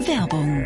Werbung.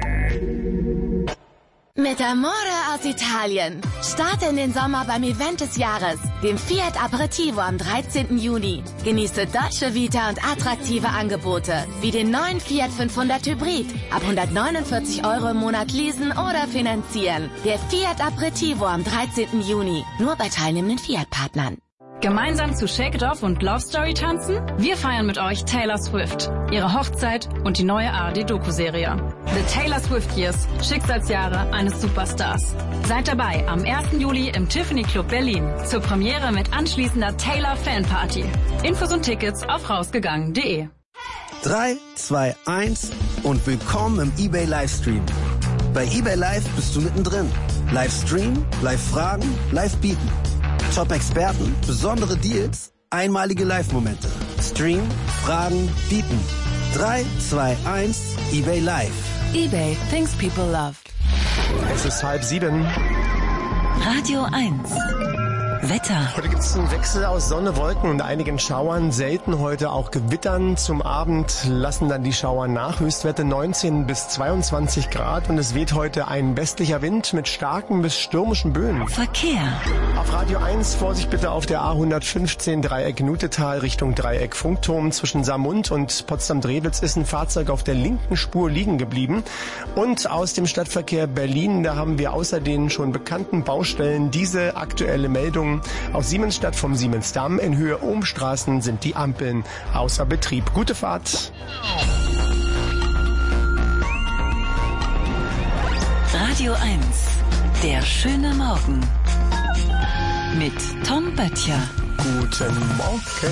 Mit Amore aus Italien. Starte in den Sommer beim Event des Jahres, dem Fiat Aperitivo am 13. Juni. Genieße Dolce Vita und attraktive Angebote, wie den neuen Fiat 500 Hybrid. Ab 149 € im Monat leasen oder finanzieren. Der Fiat Aperitivo am 13. Juni. Nur bei teilnehmenden Fiat-Partnern. Gemeinsam zu Shake It Off und Love Story tanzen? Wir feiern mit euch Taylor Swift, ihre Hochzeit und die neue ARD-Doku-Serie. The Taylor Swift Years, Schicksalsjahre eines Superstars. Seid dabei am 1. Juli im Tiffany Club Berlin zur Premiere mit anschließender Taylor Fanparty. Infos und Tickets auf rausgegangen.de. 3, 2, 1 und willkommen im eBay Livestream. Bei eBay Live bist du mittendrin. Livestream, Live-Fragen, Live-Bieten. Top-Experten, besondere Deals, einmalige Live-Momente. Stream, Fragen, bieten. 3, 2, 1, eBay Live. eBay, things people love. Es ist 6:30. Radio 1. Wetter. Heute gibt es einen Wechsel aus Sonne, Wolken und einigen Schauern, selten heute auch Gewittern. Zum Abend lassen dann die Schauer nach. Höchstwerte 19 bis 22 Grad und es weht heute ein westlicher Wind mit starken bis stürmischen Böen. Verkehr. Auf Radio 1 Vorsicht bitte auf der A115 Dreieck Nutetal Richtung Dreieck Funkturm. Zwischen Saarmund und Potsdam-Drewitz ist ein Fahrzeug auf der linken Spur liegen geblieben. Und aus dem Stadtverkehr Berlin, da haben wir außer den schon bekannten Baustellen diese aktuelle Meldung. Aus Siemensstadt vom Siemensdamm in Höhe Ohmstraßen sind die Ampeln außer Betrieb. Gute Fahrt. Radio 1. Der schöne Morgen. Mit Tom Böttcher. Guten Morgen.